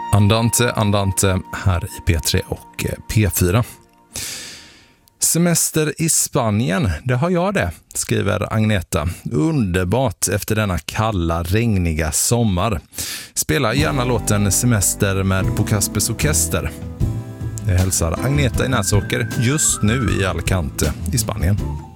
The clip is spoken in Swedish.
Andante här i P3 och P4. Semester i Spanien, det har jag det, skriver Agneta. Underbart efter denna kalla, regniga sommar. Spela gärna låten Semester med Bo Kaspers Orkester. Jag hälsar Agneta i Näsåker just nu i Alicante i Spanien.